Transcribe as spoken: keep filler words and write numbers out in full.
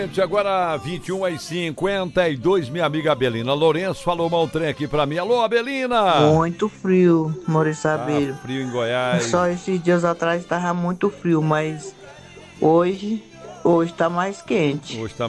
Agora vinte e um e cinquenta e dois, minha amiga Abelina Lourenço falou mal trem aqui pra mim. Alô, Abelina! Muito frio, Maurício Abelho. Ah, frio em Goiás. Só esses dias atrás tava muito frio, mas hoje, hoje tá mais quente. Hoje tá